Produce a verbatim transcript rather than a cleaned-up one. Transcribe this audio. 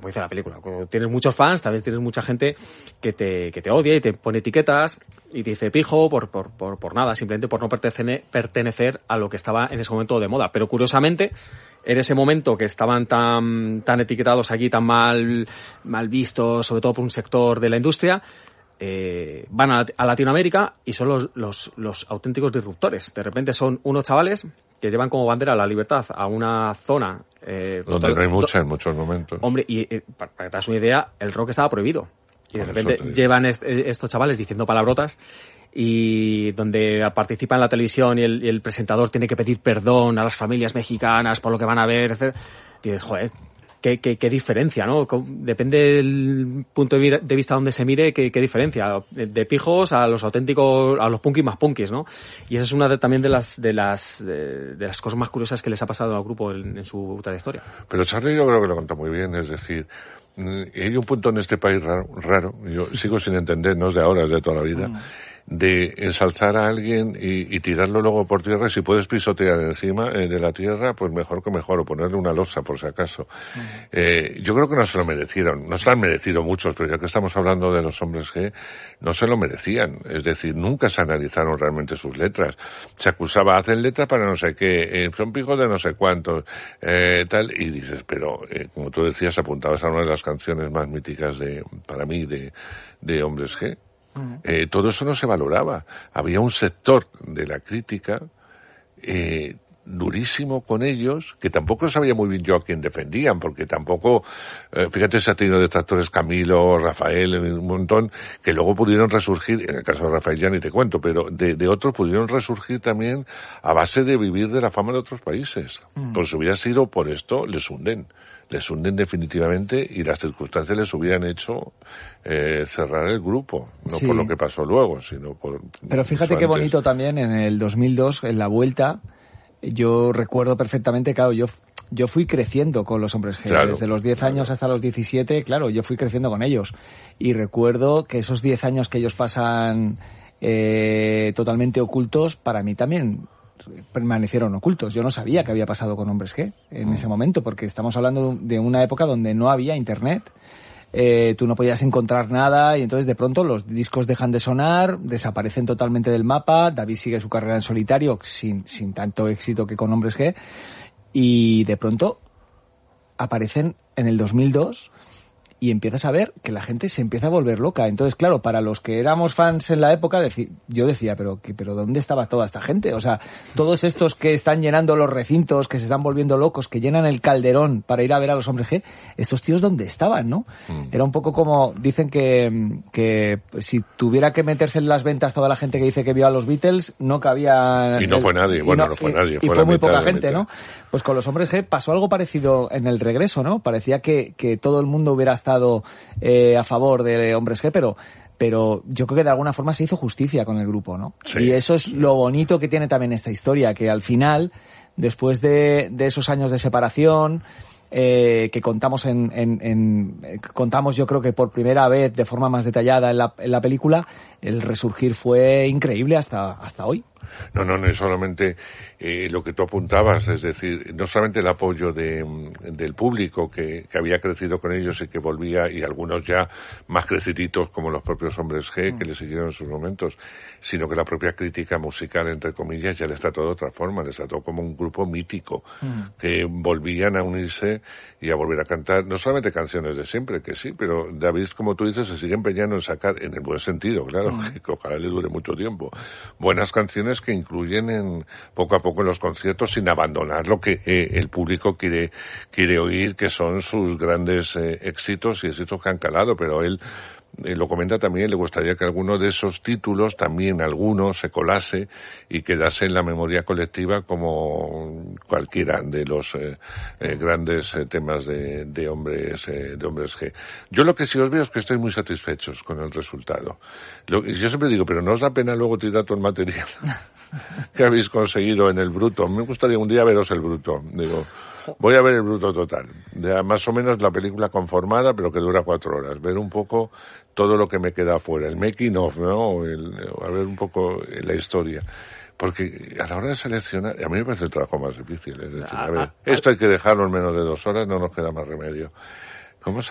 como dice la película, cuando tienes muchos fans, tal vez tienes mucha gente que te, que te odia y te pone etiquetas y te dice pijo por, por, por, por nada, simplemente por no pertenecer, pertenecer a lo que estaba en ese momento de moda. Pero curiosamente, en ese momento que estaban tan, tan etiquetados aquí, tan mal, mal vistos, sobre todo por un sector de la industria, eh, van a, a Latinoamérica y son los, los, los auténticos disruptores. De repente son unos chavales que llevan como bandera la libertad a una zona... Eh, donde total, no hay mucha en muchos momentos. Hombre, y eh, para, para que te das una idea, el rock estaba prohibido. Y de repente llevan est- estos chavales diciendo palabrotas y donde participa en la televisión y el, y el presentador tiene que pedir perdón a las familias mexicanas por lo que van a ver, etcétera. Y dices, joder, qué, qué, qué diferencia, ¿no? Depende del punto de vista donde se mire, qué, qué diferencia. De, de pijos a los auténticos, a los punkis más punkis, ¿no? Y esa es una de, también de las de las de, de las cosas más curiosas que les ha pasado al grupo en, en su trayectoria. Pero Charlie yo creo que lo contó muy bien, es decir, hay un punto en este país raro, raro yo sigo sin entender, no es de ahora, es de toda la vida, mm. de ensalzar a alguien y, y tirarlo luego por tierra, y si puedes pisotear encima eh, de la tierra, pues mejor que mejor, o ponerle una losa por si acaso. Mm. Eh, yo creo que no se lo merecieron, no se lo han merecido muchos, pero ya que estamos hablando de los hombres G, no se lo merecían, es decir, nunca se analizaron realmente sus letras. Se acusaba, hacen letra para no sé qué, eh, son pijos de no sé cuántos, eh, tal, y dices, pero, eh, como tú decías, apuntabas a una de las canciones más míticas de, para mí, de, de hombres G. Uh-huh. Eh, todo eso no se valoraba. Había un sector de la crítica eh, durísimo con ellos, que tampoco sabía muy bien yo a quién defendían, porque tampoco, eh, fíjate, se ha tenido detractores Camilo, Rafael, un montón, que luego pudieron resurgir, en el caso de Rafael ya ni te cuento, pero de, de otros pudieron resurgir también a base de vivir de la fama de otros países. Uh-huh. Pues si hubiera sido por esto, les hunden. Les hunden definitivamente y las circunstancias les hubieran hecho eh, cerrar el grupo, no sí. por lo que pasó luego, sino por... Pero fíjate qué bonito también, en el dos mil dos, en la vuelta, yo recuerdo perfectamente, claro, yo yo fui creciendo con los hombres G, claro, desde los diez años hasta los diecisiete, claro, yo fui creciendo con ellos, y recuerdo que esos diez años que ellos pasan eh, totalmente ocultos, para mí también permanecieron ocultos. Yo no sabía qué había pasado con hombres G en mm. ese momento, porque estamos hablando de una época donde no había internet, eh, tú no podías encontrar nada, y entonces de pronto los discos dejan de sonar, desaparecen totalmente del mapa, David sigue su carrera en solitario sin, sin tanto éxito que con hombres G, y de pronto aparecen en el dos mil dos y empiezas a ver que la gente se empieza a volver loca. Entonces, claro, para los que éramos fans en la época, deci- yo decía, pero pero ¿dónde estaba toda esta gente? O sea, todos estos que están llenando los recintos, que se están volviendo locos, que llenan el Calderón para ir a ver a los hombres G, estos tíos ¿dónde estaban, no? Mm. Era un poco como, dicen que, que si tuviera que meterse en las ventas toda la gente que dice que vio a los Beatles, no cabía... Y no el, fue nadie, bueno, no, no fue y, nadie. Fue y fue muy poca gente, ¿no? Pues con los hombres G pasó algo parecido en el regreso, ¿no? Parecía que, que todo el mundo hubiera estado Eh, a favor de hombres G, pero pero yo creo que de alguna forma se hizo justicia con el grupo, ¿no? Sí. Y eso es lo bonito que tiene también esta historia, que al final, después de, de esos años de separación, eh, que contamos en, en, en contamos yo creo que por primera vez de forma más detallada en la, en la película, el resurgir fue increíble hasta hasta hoy. No, no, no es solamente eh, lo que tú apuntabas, es decir, no solamente el apoyo de, del público que, que había crecido con ellos y que volvía, y algunos ya más creciditos como los propios hombres G, mm. que le siguieron en sus momentos, sino que la propia crítica musical, entre comillas, ya les trató de otra forma, les trató como un grupo mítico, mm. que volvían a unirse y a volver a cantar, no solamente canciones de siempre, que sí, pero David, como tú dices, se sigue empeñando en sacar, en el buen sentido, claro, mm. que ojalá le dure mucho tiempo, buenas canciones que incluyen en poco a poco en los conciertos sin abandonar lo que eh, el público quiere quiere oír, que son sus grandes eh, éxitos y éxitos que han calado, pero él eh, lo comenta también, le gustaría que alguno de esos títulos, también alguno, se colase y quedase en la memoria colectiva como cualquiera de los eh, eh, grandes eh, temas de, de hombres eh, de hombres G. Yo lo que sí os veo es que estoy muy satisfechos con el resultado. Lo, yo siempre digo, pero ¿no os da pena luego tirar todo el material que habéis conseguido en el bruto? Me gustaría un día veros el bruto. Digo, voy a ver el bruto total. De más o menos la película conformada, pero que dura cuatro horas. Ver un poco todo lo que me queda afuera. El making of, ¿no? El, a ver un poco la historia. Porque a la hora de seleccionar, a mí me parece el trabajo más difícil. Es decir, a ver, esto hay que dejarlo en menos de dos horas, no nos queda más remedio. ¿Cómo